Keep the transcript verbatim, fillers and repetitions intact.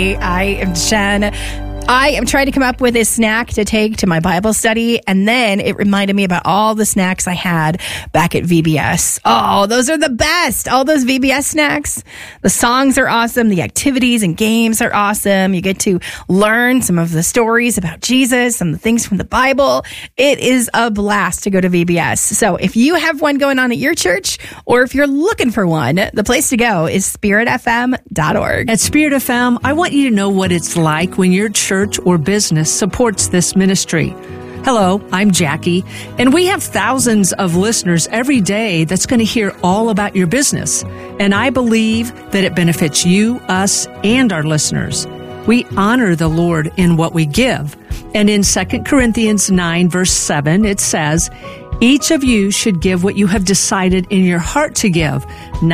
I am Jen. I am trying to come up with a snack to take to my Bible study, and then it reminded me about all the snacks I had back at V B S. Oh, those are the best. All those V B S snacks. The songs are awesome. The activities and games are awesome. You get to learn some of the stories about Jesus and the things from the Bible. It is a blast to go to V B S. So if you have one going on at your church, or if you're looking for one, the place to go is spirit f m dot org. At Spirit F M, I want you to know what it's like when your church or business supports this ministry. Hello, I'm Jackie, and we have thousands of listeners every day that's going to hear all about your business. And I believe that it benefits you, us, and our listeners. We honor the Lord in what we give. And in Second Corinthians nine, verse seven, it says, each of you should give what you have decided in your heart to give,